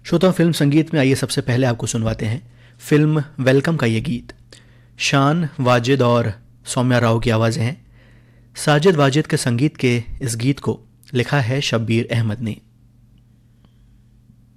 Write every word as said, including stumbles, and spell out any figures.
श्रोताओं, फिल्म संगीत में आइए सबसे पहले आपको सुनवाते हैं फिल्म वेलकम का ये गीत। शान, वाजिद और सौम्या राव की आवाज़ें हैं। साजिद वाजिद के संगीत के इस गीत को लिखा है शब्बीर अहमद ने।